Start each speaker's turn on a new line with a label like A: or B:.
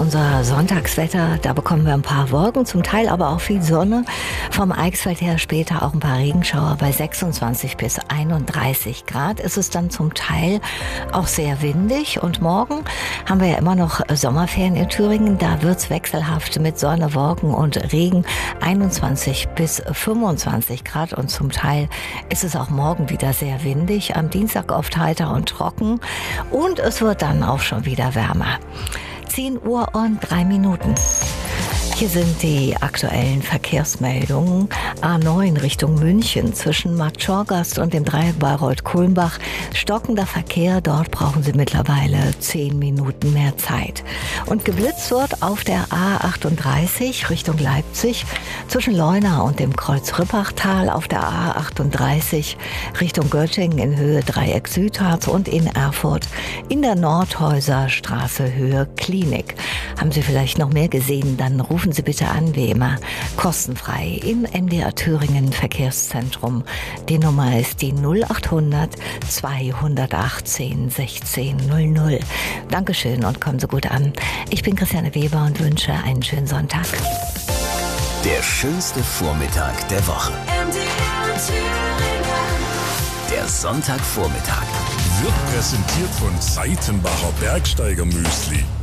A: unser Sonntagswetter. Da bekommen wir ein paar Wolken, zum Teil aber auch viel Sonne. Vom Eichsfeld her später auch ein paar Regenschauer. Bei 26 bis 31 Grad ist es dann zum Teil auch sehr windig. Und morgen haben wir ja immer noch Sommerferien in Thüringen. Da wird's wechselhaft mit Sonne, Wolken und Regen. 21 bis 25 Grad. Und zum Teil ist es auch morgen wieder sehr windig. Am Dienstag oft heiter und trocken. Und es wird dann auch schon wieder wärmer. 10 Uhr und 3 Minuten. Hier sind die aktuellen Verkehrsmeldungen. A9 Richtung München zwischen Marktschorgast und dem Dreieck Bayreuth-Kulmbach. Stockender Verkehr, dort brauchen Sie mittlerweile 10 Minuten mehr Zeit. Und geblitzt wird auf der A38 Richtung Leipzig zwischen Leuna und dem Kreuz Rippachtal, auf der A38 Richtung Göttingen in Höhe Dreieck Südharz und in Erfurt in der Nordhäuser Straße Höhe Klinik. Haben Sie vielleicht noch mehr gesehen, dann rufen Sie bitte an, wie immer, kostenfrei im MDR Thüringen Verkehrszentrum. Die Nummer ist die 0800 218 1600. Dankeschön und kommen Sie gut an. Ich bin Christiane Weber und wünsche einen schönen Sonntag.
B: Der schönste Vormittag der Woche.
C: MDR Thüringen.
B: Der Sonntagvormittag.
D: Wird präsentiert von Seitenbacher Bergsteiger Müsli.